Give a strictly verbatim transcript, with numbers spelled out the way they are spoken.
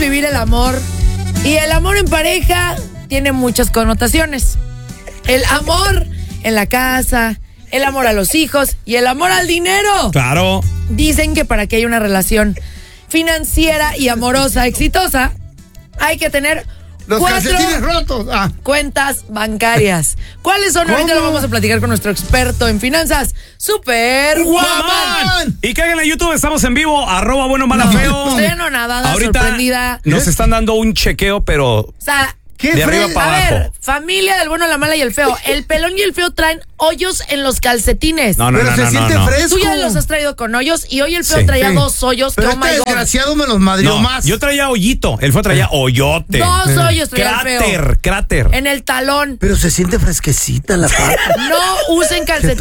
vivir el amor. Y el amor en pareja tiene muchas connotaciones. El amor en la casa, el amor a los hijos y el amor al dinero. Claro. Dicen que para que haya una relación financiera y amorosa exitosa, hay que tener Los cuatro calcetines rotos. Ah. cuentas bancarias. ¿Cuáles son? ¿Cómo? Ahorita lo vamos a platicar con nuestro experto en finanzas, Super Guaman. Y caigan en YouTube, estamos en vivo, arroba bueno mala No. feo. Estoy anonadada, Ahorita sorprendida. nos están dando un chequeo, pero O sea, ¿Qué de arriba fre- para a abajo. ver, familia del bueno, la mala y el feo. El pelón y el feo traen hoyos en los calcetines. No, no, Pero no, se no, siente no, no. fresco. Tú ya los has traído con hoyos y hoy el feo Sí. traía Sí. dos hoyos. Pero que, oh my este God. desgraciado me los madrió No, más. yo traía hoyito, él fue traía hoyote. Dos hoyos traía el feo. Cráter, cráter. En el talón. Pero se siente fresquecita la pata. No usen calcetines